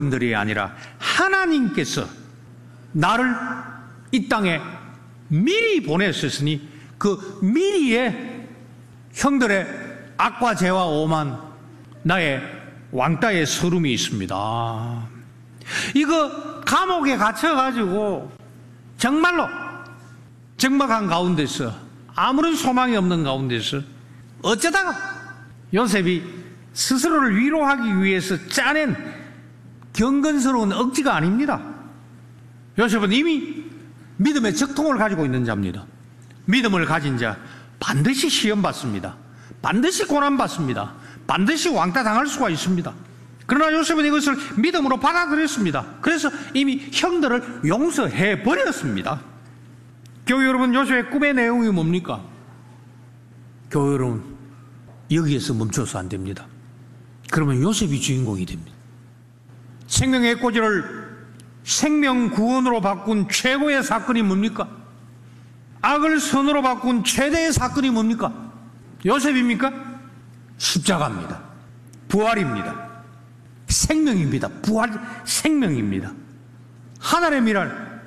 들이 아니라 하나님께서 나를 이 땅에 미리 보내셨으니 그 미리의 형들의 악과 죄와 오만 나의 왕따의 서름이 있습니다. 이거 감옥에 갇혀가지고 정말로 적막한 가운데서 아무런 소망이 없는 가운데서 어쩌다가 요셉이 스스로를 위로하기 위해서 짜낸 경건스러운 억지가 아닙니다. 요셉은 이미 믿음의 적통을 가지고 있는 자입니다. 믿음을 가진 자 반드시 시험받습니다. 반드시 고난받습니다. 반드시 왕따 당할 수가 있습니다. 그러나 요셉은 이것을 믿음으로 받아들였습니다. 그래서 이미 형들을 용서해 버렸습니다. 교회 여러분, 요셉의 꿈의 내용이 뭡니까? 교회 여러분, 여기에서 멈춰서 안 됩니다. 그러면 요셉이 주인공이 됩니다. 생명의 꼬지를 생명 구원으로 바꾼 최고의 사건이 뭡니까? 악을 선으로 바꾼 최대의 사건이 뭡니까? 요셉입니까? 십자가입니다. 부활입니다. 생명입니다. 부활, 생명입니다. 하나님의 미랄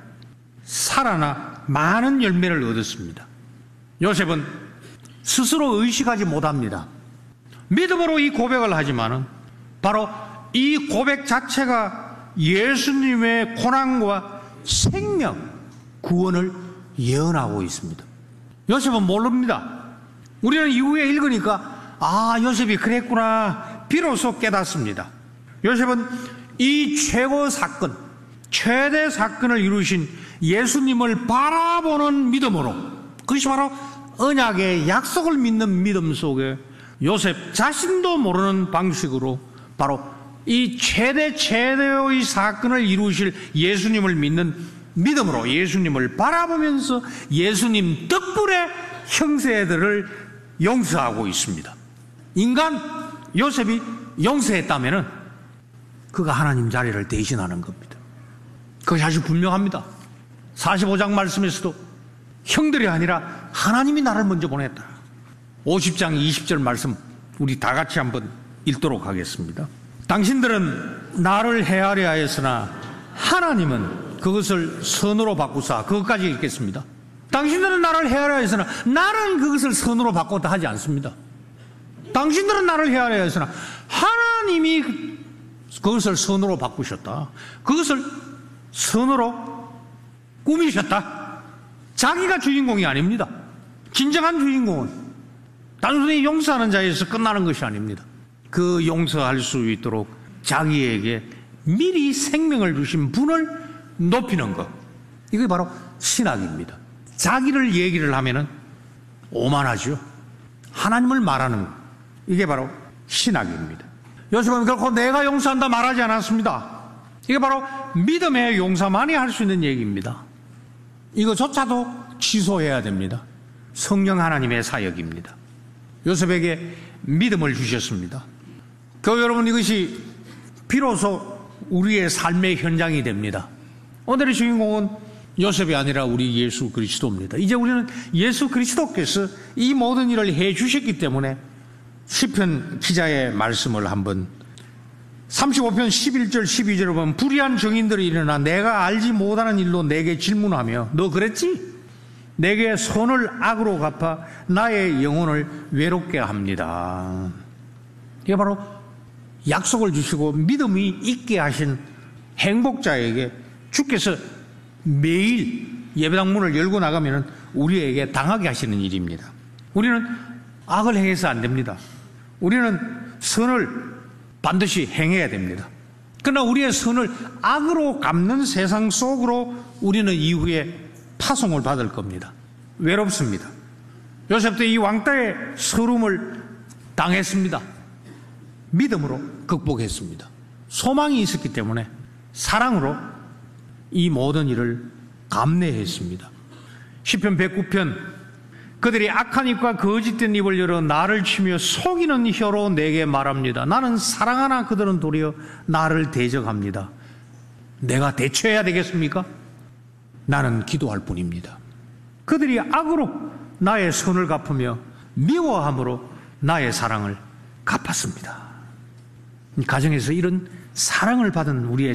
살아나 많은 열매를 얻었습니다. 요셉은 스스로 의식하지 못합니다. 믿음으로 이 고백을 하지만은 바로 이 고백 자체가 예수님의 고난과 생명, 구원을 예언하고 있습니다. 요셉은 모릅니다. 우리는 이후에 읽으니까 요셉이 그랬구나 비로소 깨닫습니다. 요셉은 이 최고 사건, 최대 사건을 이루신 예수님을 바라보는 믿음으로, 그것이 바로 언약의 약속을 믿는 믿음 속에 요셉 자신도 모르는 방식으로 바로 이 최대의 사건을 이루실 예수님을 믿는 믿음으로 예수님을 바라보면서 예수님 덕분에 형제들을 용서하고 있습니다. 인간 요셉이 용서했다면 그가 하나님 자리를 대신하는 겁니다. 그것이 아주 분명합니다. 45장 말씀에서도 형들이 아니라 하나님이 나를 먼저 보냈다. 50장 20절 말씀 우리 다 같이 한번 읽도록 하겠습니다. 당신들은 나를 헤아려 하였으나 하나님은 그것을 선으로 바꾸사. 그것까지 읽겠습니다. 당신들은 나를 헤아려 하였으나 나는 그것을 선으로 바꿨다 하지 않습니다. 당신들은 나를 헤아려 하였으나 하나님이 그것을 선으로 바꾸셨다. 그것을 선으로 꾸미셨다. 자기가 주인공이 아닙니다. 진정한 주인공은 단순히 용서하는 자에서 끝나는 것이 아닙니다. 그 용서할 수 있도록 자기에게 미리 생명을 주신 분을 높이는 것, 이게 바로 신학입니다. 자기를 얘기를 하면은 오만하죠. 하나님을 말하는 것, 이게 바로 신학입니다. 요셉은 결코 내가 용서한다 말하지 않았습니다. 이게 바로 믿음의 용서만이 할 수 있는 얘기입니다. 이거조차도 취소해야 됩니다. 성령 하나님의 사역입니다. 요셉에게 믿음을 주셨습니다. 교회 여러분, 이것이 비로소 우리의 삶의 현장이 됩니다. 오늘의 주인공은 요셉이 아니라 우리 예수 그리스도입니다. 이제 우리는 예수 그리스도께서 이 모든 일을 해 주셨기 때문에 시편 기자의 말씀을 한번 35편 11절 12절을 보면 불의한 증인들이 일어나 내가 알지 못하는 일로 내게 질문하며 너 그랬지? 내게 손을 악으로 갚아 나의 영혼을 외롭게 합니다. 이게 바로 약속을 주시고 믿음이 있게 하신 행복자에게 주께서 매일 예배당 문을 열고 나가면 우리에게 당하게 하시는 일입니다. 우리는 악을 행해서 안 됩니다. 우리는 선을 반드시 행해야 됩니다. 그러나 우리의 선을 악으로 갚는 세상 속으로 우리는 이후에 파송을 받을 겁니다. 외롭습니다. 요셉도 이 왕따의 서름을 당했습니다. 믿음으로 극복했습니다. 소망이 있었기 때문에 사랑으로 이 모든 일을 감내했습니다. 시편 109편 그들이 악한 입과 거짓된 입을 열어 나를 치며 속이는 혀로 내게 말합니다. 나는 사랑하나 그들은 도리어 나를 대적합니다. 내가 대처해야 되겠습니까? 나는 기도할 뿐입니다. 그들이 악으로 나의 선을 갚으며 미워함으로 나의 사랑을 갚았습니다. 가정에서 이런 사랑을 받은 우리의